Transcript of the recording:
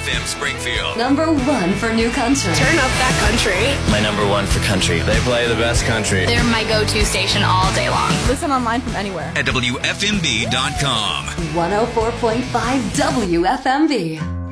FM Springfield. Number 1 for new country. Turn up that country. My number 1 for country. They play the best country. They're my go-to station all day long. Listen online from anywhere. At WFMB.com. 104.5 WFMB.